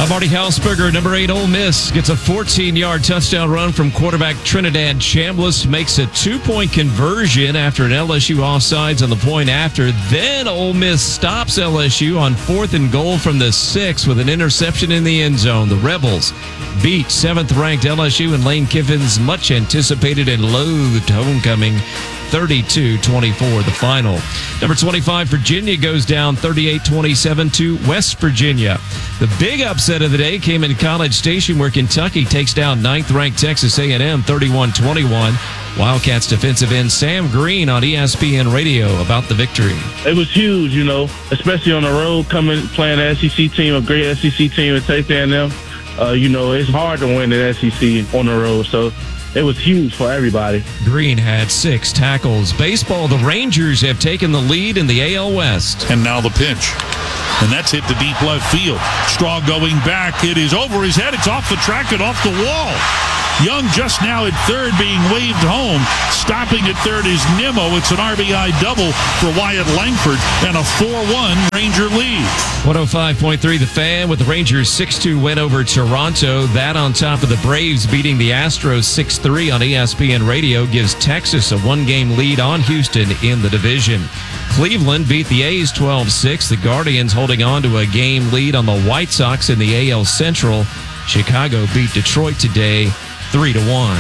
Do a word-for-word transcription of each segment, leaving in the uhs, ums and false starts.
Uh, Marty Hausberger, number eight, Ole Miss, gets a fourteen-yard touchdown run from quarterback Trinidad Chambliss, makes a two-point conversion after an L S U offsides on the point after. Then Ole Miss stops L S U on fourth and goal from the six with an interception in the end zone. The Rebels beat seventh-ranked L S U in Lane Kiffin's much-anticipated and loathed homecoming, thirty-two twenty-four, the final. Number twenty-five, Virginia goes down thirty-eight twenty-seven to West Virginia. The big upset of the day came in College Station, where Kentucky takes down ninth-ranked Texas A and M thirty-one twenty-one. Wildcats defensive end Sam Green on E S P N Radio about the victory. It was huge, you know, especially on the road, coming playing an S E C team, a great S E C team, and Texas A and M. Uh, you know, it's hard to win an S E C on the road, so it was huge for everybody. Green had six tackles. Baseball, the Rangers have taken the lead in the A L West. And now the pitch. And that's hit to deep left field. Straw going back. It is over his head. It's off the track and off the wall. Young just now at third being waved home. Stopping at third is Nimmo. It's an R B I double for Wyatt Langford and a four one Ranger lead. one oh five point three The Fan with the Rangers six two win over Toronto. That on top of the Braves beating the Astros six three on E S P N Radio gives Texas a one-game lead on Houston in the division. Cleveland beat the A's twelve six. The Guardians holding on to a game lead on the White Sox in the A L Central. Chicago beat Detroit today three to one.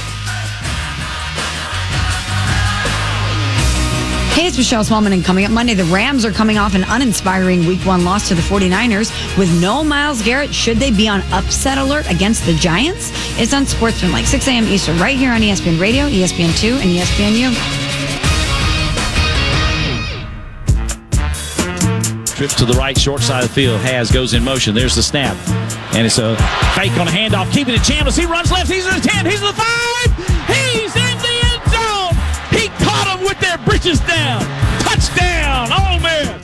Hey, it's Michelle Smallman, and coming up Monday, the Rams are coming off an uninspiring week one loss to the forty-niners. With no Myles Garrett, should they be on upset alert against the Giants? It's on Sportsman, like six a.m. Eastern, right here on E S P N Radio, E S P N two, and E S P N U. Trips to the right, short side of the field. Has goes in motion. There's the snap. And it's a fake on a handoff. Keeping it Chambliss. He runs left. He's in the ten. He's in the five. He's in the end zone. He caught him with their britches down. Touchdown, Ole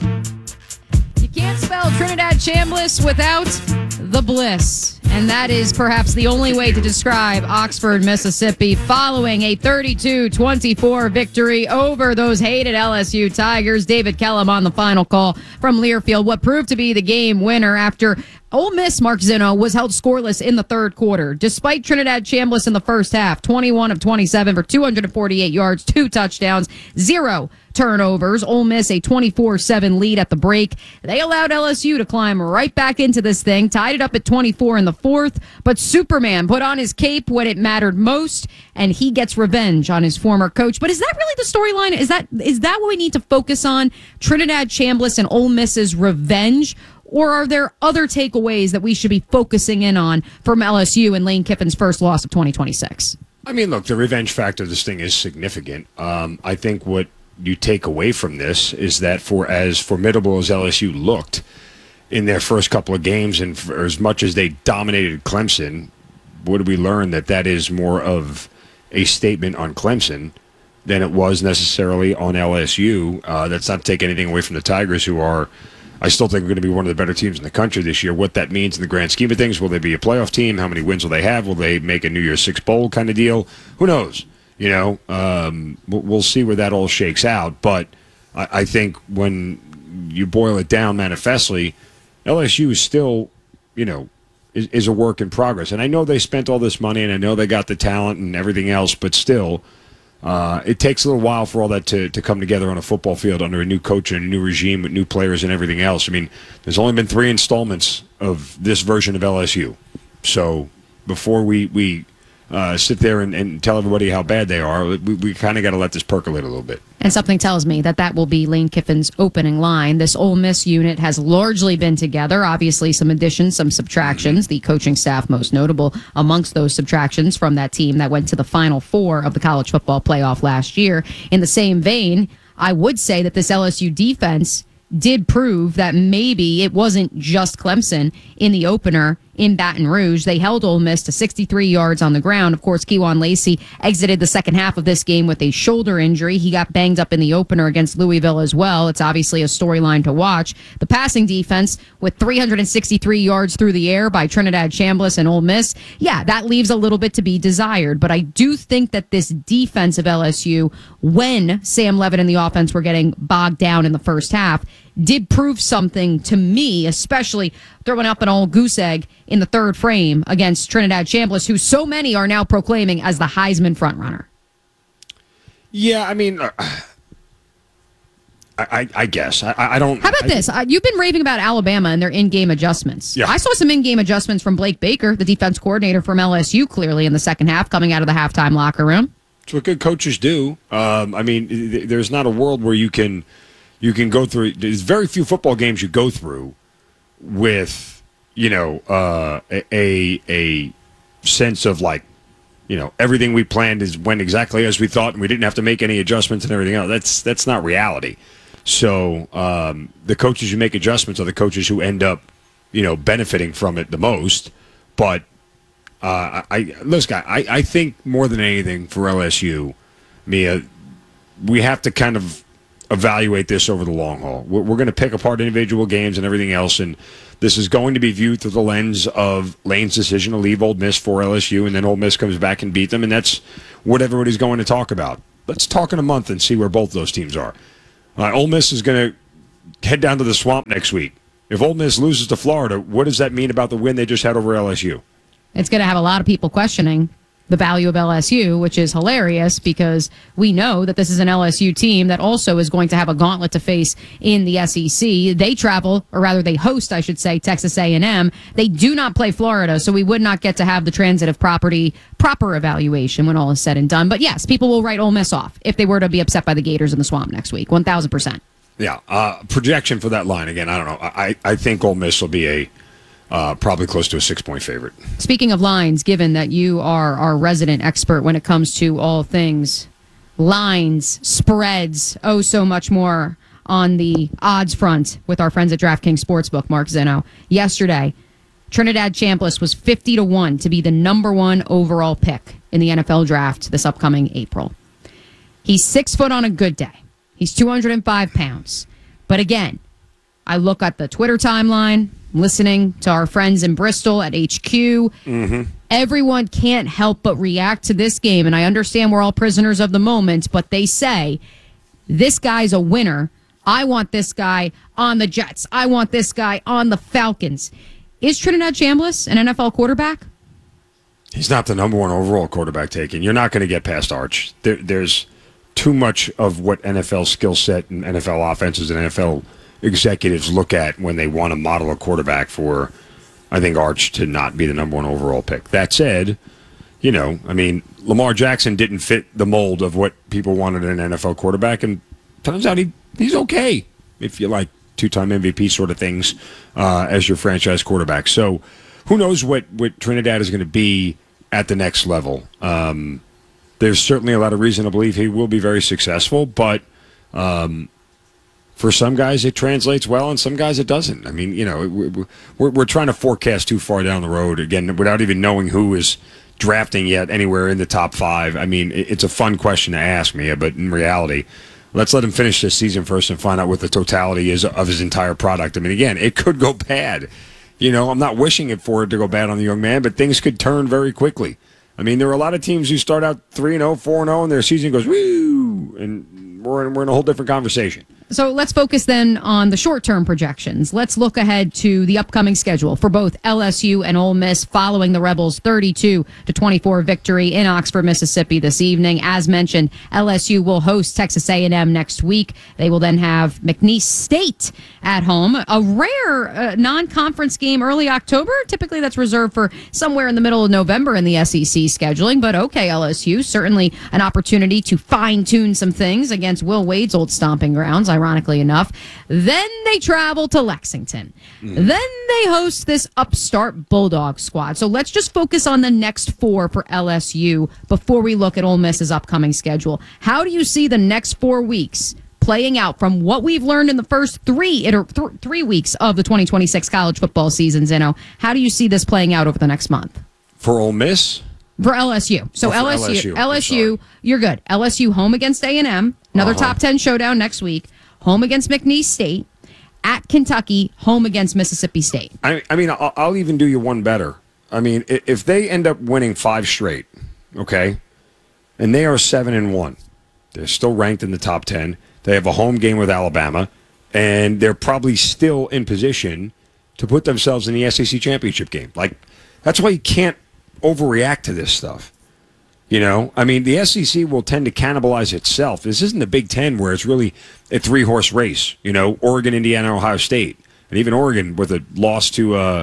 Miss. You can't spell Trinidad Chambliss without the bliss. And that is perhaps the only way to describe Oxford, Mississippi, following a thirty-two twenty-four victory over those hated L S U Tigers. David Kellum on the final call from Learfield, what proved to be the game winner after Ole Miss, Mark Zinno, was held scoreless in the third quarter. Despite Trinidad Chambliss in the first half, twenty-one of twenty-seven for two hundred forty-eight yards, two touchdowns, zero turnovers. Ole Miss a twenty-four seven lead at the break. They allowed L S U to climb right back into this thing, tied it up at twenty-four in the fourth, but Superman put on his cape when it mattered most, and he gets revenge on his former coach. But is that really the storyline? Is that is that what we need to focus on? Trinidad Chambliss and Ole Miss's revenge? Or are there other takeaways that we should be focusing in on from L S U and Lane Kiffin's first loss of twenty twenty-six? I mean, look, the revenge factor of this thing is significant. Um, I think what you take away from this is that for as formidable as L S U looked in their first couple of games, and for as much as they dominated Clemson, what did we learn? That that is more of a statement on Clemson than it was necessarily on L S U. Uh, that's not to take anything away from the Tigers, who are, I still think, are going to be one of the better teams in the country this year. What that means in the grand scheme of things, will they be a playoff team? How many wins will they have? Will they make a New Year's Six bowl kind of deal? Who knows? You know, um, we'll see where that all shakes out. But I, I think when you boil it down manifestly, L S U is still, you know, is, is a work in progress. And I know they spent all this money, and I know they got the talent and everything else, but still, uh, it takes a little while for all that to, to come together on a football field under a new coach and a new regime with new players and everything else. I mean, there's only been three installments of this version of L S U. So before we, we uh, sit there and, and tell everybody how bad they are, we, we kind of got to let this percolate a little bit. And something tells me that that will be Lane Kiffin's opening line. This Ole Miss unit has largely been together. Obviously, some additions, some subtractions. The coaching staff most notable amongst those subtractions from that team that went to the Final Four of the college football playoff last year. In the same vein, I would say that this L S U defense did prove that maybe it wasn't just Clemson in the opener in Baton Rouge. They held Ole Miss to sixty-three yards on the ground. Of course, Kewan Lacey exited the second half of this game with a shoulder injury. He got banged up in the opener against Louisville as well. It's obviously a storyline to watch. The passing defense with three hundred sixty-three yards through the air by Trinidad Chambliss and Ole Miss. Yeah, that leaves a little bit to be desired, but I do think that this defense of L S U, when Sam Levitt and the offense were getting bogged down in the first half, did prove something to me, especially throwing up an old goose egg in the third frame against Trinidad Chambliss, who so many are now proclaiming as the Heisman frontrunner. Yeah, I mean, uh, I, I guess. I, I don't... How about I, this? Uh, you've been raving about Alabama and their in-game adjustments. Yeah. I saw some in-game adjustments from Blake Baker, the defense coordinator from L S U, clearly in the second half, coming out of the halftime locker room. It's what good coaches do. Um, I mean, th- there's not a world where you can you can go through. There's very few football games you go through with, you know, uh, a a sense of like, you know, everything we planned is went exactly as we thought, and we didn't have to make any adjustments and everything else. That's that's not reality. So um, the coaches who make adjustments are the coaches who end up, you know, benefiting from it the most. But uh, I listen, I I think more than anything for L S U, Mia, we have to kind of evaluate this over the long haul. We're, we're going to pick apart individual games and everything else, and this is going to be viewed through the lens of Lane's decision to leave Ole Miss for L S U, and then Ole Miss comes back and beat them, and that's what everybody's going to talk about. Let's talk in a month and see where both those teams are. Uh, Ole Miss is going to head down to the Swamp next week. If Ole Miss loses to Florida, what does that mean about the win they just had over L S U? It's going to have a lot of people questioning the value of L S U, which is hilarious because we know that this is an L S U team that also is going to have a gauntlet to face in the S E C. They travel, or rather they host, I should say, Texas A and M. They do not play Florida, so we would not get to have the transitive property proper evaluation when all is said and done. But yes, people will write Ole Miss off if they were to be upset by the Gators in the Swamp next week, one thousand percent. Yeah, uh, projection for that line, again, I don't know. I, I think Ole Miss will be a Uh, probably close to a six-point favorite. Speaking of lines, given that you are our resident expert when it comes to all things lines, spreads, oh so much more on the odds front with our friends at DraftKings Sportsbook, Mark Zinno. Yesterday, Trinidad Chambliss was fifty to one to be the number one overall pick in the N F L draft this upcoming April. He's six foot on a good day. He's two hundred five pounds. But again, I look at the Twitter timeline, listening to our friends in Bristol at H Q. Mm-hmm. Everyone can't help but react to this game, and I understand we're all prisoners of the moment, but they say, this guy's a winner. I want this guy on the Jets. I want this guy on the Falcons. Is Trinidad Chambliss an N F L quarterback? He's not the number one overall quarterback taken. You're not going to get past Arch. There, there's too much of what N F L skill set and N F L offenses and N F L executives look at when they want to model a quarterback for, I think, Arch to not be the number one overall pick. That said, you know, I mean, Lamar Jackson didn't fit the mold of what people wanted in an N F L quarterback, and turns out he he's okay, if you like two-time M V P sort of things uh, as your franchise quarterback. So who knows what, what Trinidad is going to be at the next level. Um, there's certainly a lot of reason to believe he will be very successful, but um, for some guys, it translates well, and some guys it doesn't. I mean, you know, we're, we're trying to forecast too far down the road, again, without even knowing who is drafting yet anywhere in the top five. I mean, it's a fun question to ask me, but in reality, let's let him finish this season first and find out what the totality is of his entire product. I mean, again, it could go bad. You know, I'm not wishing it for it to go bad on the young man, but things could turn very quickly. I mean, there are a lot of teams who start out three and oh, four and oh, and their season goes, woo, and we're in, we're in a whole different conversation. So let's focus then on the short-term projections. Let's look ahead to the upcoming schedule for both L S U and Ole Miss following the Rebels' thirty-two to twenty-four victory in Oxford, Mississippi this evening. As mentioned, L S U will host Texas A and M next week. They will then have McNeese State at home. A rare uh, non-conference game early October. Typically that's reserved for somewhere in the middle of November in the S E C scheduling. But okay, L S U, certainly an opportunity to fine-tune some things against Will Wade's old stomping grounds, ironically enough. Then they travel to Lexington. Mm. Then they host this upstart Bulldog squad. So let's just focus on the next four for L S U before we look at Ole Miss's upcoming schedule. How do you see the next four weeks playing out from what we've learned in the first three iter- th- three weeks of the twenty twenty-six college football season, Zinno? How do you see this playing out over the next month? For Ole Miss? For L S U. So oh, L S U, L S U, L S U, you're good. L S U home against A and M. Another uh-huh. top ten showdown next week. Home against McNeese State. At Kentucky, home against Mississippi State. I, I mean, I'll, I'll even do you one better. I mean, if they end up winning five straight, okay, and they are seven and one, they're still ranked in the top ten. They have a home game with Alabama. and they're probably still in position to put themselves in the S E C championship game. Like, that's why you can't overreact to this stuff. You know, I mean, the S E C will tend to cannibalize itself. This isn't the Big Ten where it's really a three-horse race. You know, Oregon, Indiana, Ohio State, and even Oregon with a loss to uh,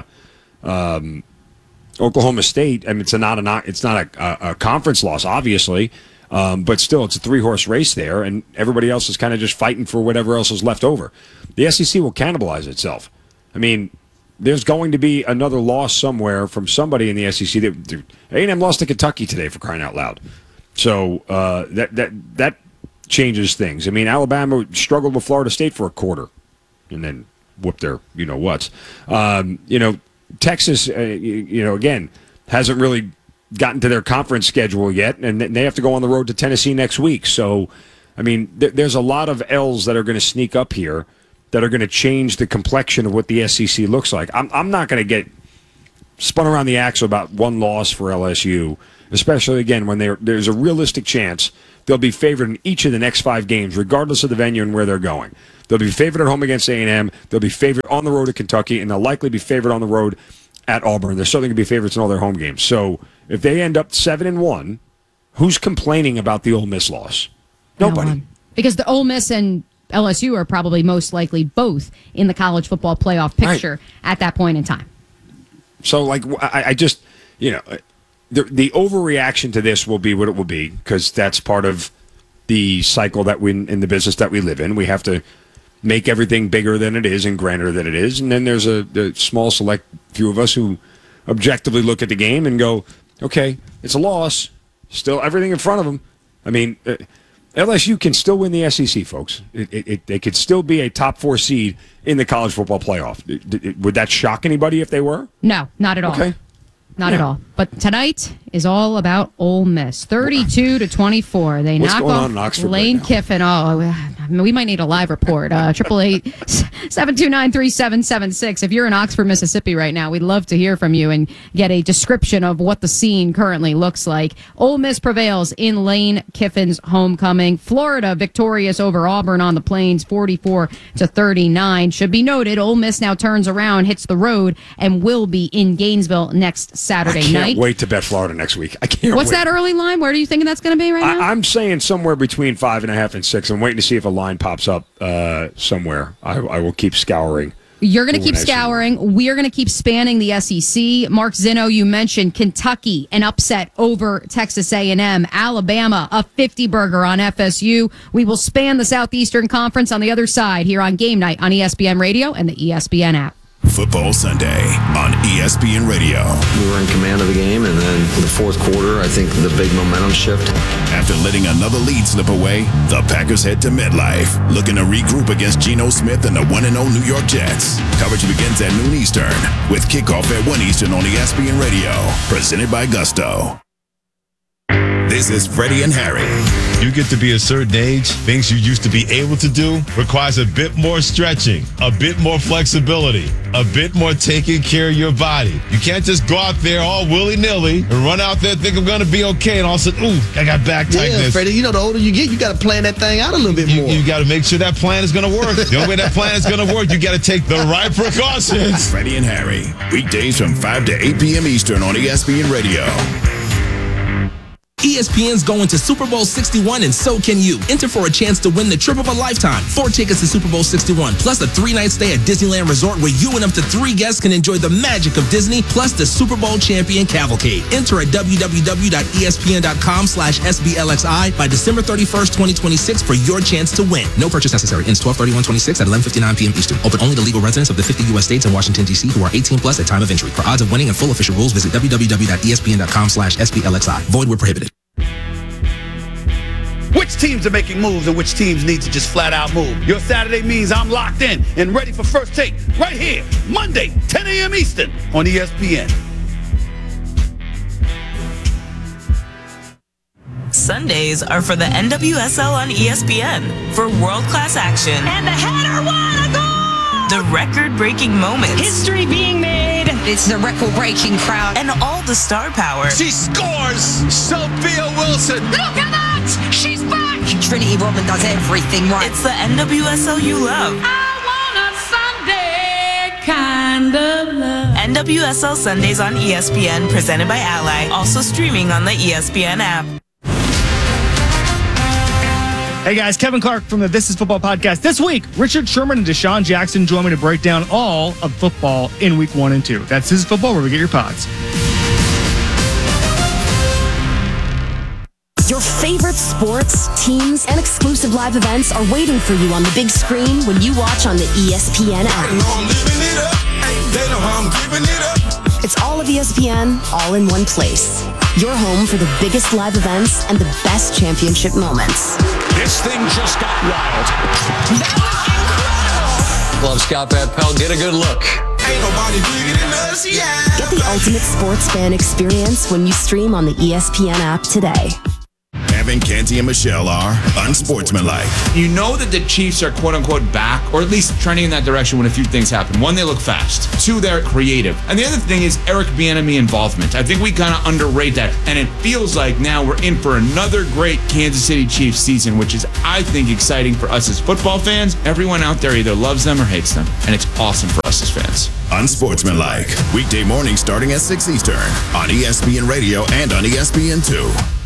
um, Oklahoma State. I mean, it's a not a it's not a, a conference loss, obviously, um, but still, it's a three-horse race there, and everybody else is kind of just fighting for whatever else is left over. The S E C will cannibalize itself. I mean, there's going to be another loss somewhere from somebody in the S E C. That A and M lost to Kentucky today, for crying out loud. So uh, that that that changes things. I mean, Alabama struggled with Florida State for a quarter, and then whooped their you know what's. Um, you know, Texas. Uh, you, you know, again, hasn't really gotten to their conference schedule yet, and they have to go on the road to Tennessee next week. So, I mean, th- there's a lot of L's that are going to sneak up here that are going to change the complexion of what the S E C looks like. I'm, I'm not going to get spun around the axle about one loss for L S U, especially, again, when there's a realistic chance they'll be favored in each of the next five games, regardless of the venue and where they're going. They'll be favored at home against A and M. They'll be favored on the road at Kentucky, and they'll likely be favored on the road at Auburn. They're certainly going to be favorites in all their home games. So if they end up seven and one, who's complaining about the Ole Miss loss? Nobody. No because the Ole Miss and L S U are probably most likely both in the college football playoff picture right. at that point in time. So, like, I, I just, you know, the, the overreaction to this will be what it will be, because that's part of the cycle that we, in the business that we live in. We have to make everything bigger than it is and grander than it is. And then there's a, a small select few of us who objectively look at the game and go, okay, it's a loss. Still everything in front of them. I mean, uh, L S U can still win the S E C, folks. It, it, it, they could still be a top four seed in the college football playoff. It, it, would that shock anybody if they were? No, not at all. Okay. Not yeah. at all. But tonight is all about Ole Miss. thirty-two to twenty-four. They What's knock going off on in Oxford Lane right Kiffin. Oh, we might need a live report. Uh, triple eight seven two nine three seven seven six. If you're in Oxford, Mississippi right now, we'd love to hear from you and get a description of what the scene currently looks like. Ole Miss prevails in Lane Kiffin's homecoming. Florida victorious over Auburn on the Plains, forty-four to thirty-nine. Should be noted, Ole Miss now turns around, hits the road, and will be in Gainesville next Saturday I can't night. wait to bet Florida next week. I can't What's wait. that early line? Where are you thinking that's going to be right now? I, I'm saying somewhere between five and a half and six. I'm waiting to see if a line pops up uh, somewhere. I, I will keep scouring. You're going to keep scouring. We're going to keep spanning the S E C. Mark Zinno, you mentioned Kentucky, an upset over Texas A and M. Alabama, a fifty-burger on F S U. We will span the Southeastern Conference on the other side here on Game Night on E S P N Radio and the E S P N app. Football Sunday on E S P N Radio. We were in command of the game, and then in the fourth quarter, I think the big momentum shift. After letting another lead slip away, the Packers head to MetLife, looking to regroup against Geno Smith and the one and oh New York Jets. Coverage begins at noon Eastern, with kickoff at one Eastern on E S P N Radio, presented by Gusto. This is Freddie and Harry. You get to be a certain age, things you used to be able to do requires a bit more stretching, a bit more flexibility, a bit more taking care of your body. You can't just go out there all willy-nilly and run out there and think I'm going to be okay, and all of a sudden, ooh, I got back tightness. Yeah, Freddie, you know, the older you get, you got to plan that thing out a little bit you, more. You, you got to make sure that plan is going to work. The only way that plan is going to work, you got to take the right precautions. Freddie and Harry, weekdays from five to eight p.m. Eastern on E S P N Radio. E S P N's going to Super Bowl sixty-one, and so can you. Enter for a chance to win the trip of a lifetime. Four tickets to Super Bowl sixty-one, plus a three-night stay at Disneyland Resort where you and up to three guests can enjoy the magic of Disney, plus the Super Bowl champion cavalcade. Enter at www.espn.com slash SBLXI by December thirty-first, twenty twenty-six for your chance to win. No purchase necessary. Ends twelve thirty-one twenty-six at eleven fifty-nine p.m. Eastern. Open only to legal residents of the fifty U S states and Washington, D C who are eighteen plus at time of entry. For odds of winning and full official rules, visit www.espn.com slash SBLXI. Void where prohibited. Which teams are making moves and which teams need to just flat out move? Your Saturday means I'm locked in and ready for First Take right here, Monday, ten a.m. Eastern on E S P N. Sundays are for the N W S L on E S P N for world-class action. And the header won a goal! The record-breaking moments. History being made. It's a record-breaking crowd. And all the star power. She scores! Sophia Wilson! Look at that! She's back! Trinity Rodman does everything right. It's the N W S L you love. I kind of love. N W S L Sundays on E S P N, presented by Ally. Also streaming on the E S P N app. Hey guys, Kevin Clark from the This Is Football podcast. This week, Richard Sherman and Deshaun Jackson join me to break down all of football in week one and two. That's This Is Football, where we get your pods. Your favorite sports, teams, and exclusive live events are waiting for you on the big screen when you watch on the E S P N app. It's all of E S P N, all in one place. Your home for the biggest live events and the best championship moments. This thing just got wild. Love Scott Van Pelt. Get a good look. Ain't nobody bigger than us, yeah. Get the ultimate sports fan experience when you stream on the E S P N app today. Evan, Canty, and Michelle are unsportsmanlike. You know that the Chiefs are quote-unquote back, or at least trending in that direction when a few things happen. One, they look fast. Two, they're creative. And the other thing is Eric Bieniemy involvement. I think we kind of underrate that. And it feels like now we're in for another great Kansas City Chiefs season, which is, I think, exciting for us as football fans. Everyone out there either loves them or hates them. And it's awesome for us as fans. Unsportsmanlike. Weekday mornings starting at six Eastern on E S P N Radio and on E S N two.